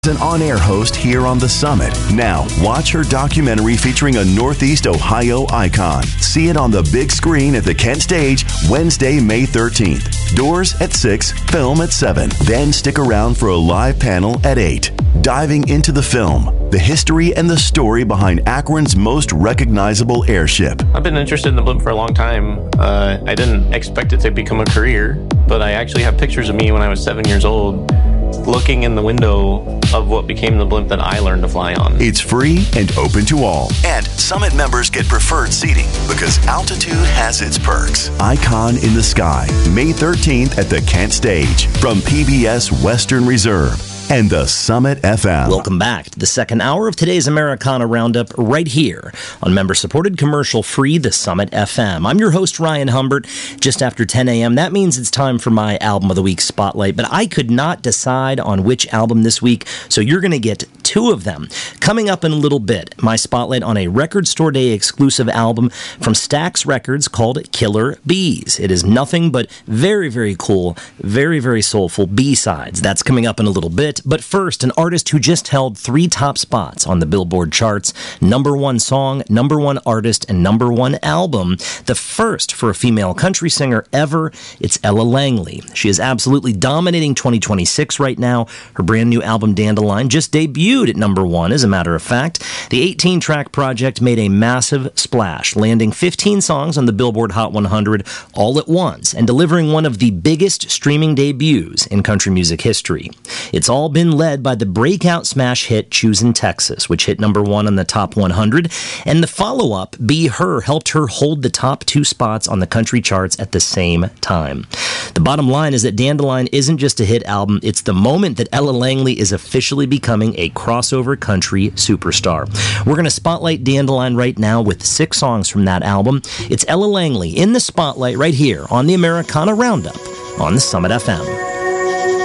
An on-air host here on The Summit. Now, watch her documentary featuring a Northeast Ohio icon. See it on the big screen at the Kent Stage Wednesday, May 13th. Doors at 6, film at 7. Then stick around for a live panel at 8. Diving into the film, the history and the story behind Akron's most recognizable airship. I've been interested in the blimp for a long time. I didn't expect it to become a career, but I actually have pictures of me when I was 7 years old looking in the window of what became the blimp that I learned to fly on. It's free and open to all. And Summit members get preferred seating because altitude has its perks. Icon in the Sky, May 13th at the Kent Stage from PBS Western Reserve and the Summit FM. Welcome back to the second hour of today's Americana Roundup right here on member-supported commercial-free The Summit FM. I'm your host, Ryan Humbert. Just after 10 a.m., that means it's time for my Album of the Week Spotlight, but I could not decide on which album this week, so you're going to get two of them. Coming up in a little bit, my spotlight on a Record Store Day exclusive album from Stax Records called Killer Bees. It is nothing but very, very cool, very, very soulful B-sides. That's coming up in a little bit. But first, an artist who just held 3 top spots on the Billboard charts, #1 song, #1 artist, and #1 album. The first for a female country singer ever, it's Ella Langley. She is absolutely dominating 2026 right now. Her brand new album, Dandelion, just debuted at #1, as a matter of fact. The 18-track project made a massive splash, landing 15 songs on the Billboard Hot 100 all at once, and delivering one of the biggest streaming debuts in country music history. It's all been led by the breakout smash hit Choosin' Texas, which hit #1 on the top 100, and the follow-up, Be Her, helped her hold the top 2 spots on the country charts at the same time. The bottom line is that Dandelion isn't just a hit album, it's the moment that Ella Langley is officially becoming a crossover country superstar. We're going to spotlight Dandelion right now with 6 songs from that album. It's Ella Langley in the spotlight right here on the Americana Roundup on the Summit FM.